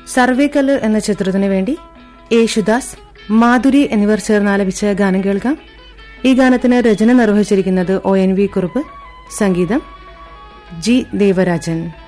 സർവേക്കല്ല് എന്ന ചിത്രത്തിനു വേണ്ടി യേശുദാസ്, മാധുരി എന്നിവർ ചേർന്നാലപിച്ച ഗാനം കേൾക്കാം. ഈ ഗാനത്തിന് രചന നിർവഹിച്ചിരിക്കുന്നത് ONV കുറുപ്പ്, സംഗീതം G ദേവരാജൻ.